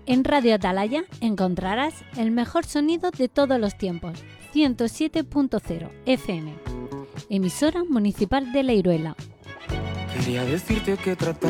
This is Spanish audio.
En Radio Atalaya encontrarás el mejor sonido de todos los tiempos. 107.0 FM. Emisora municipal de La Iruela. Quería decirte que tratar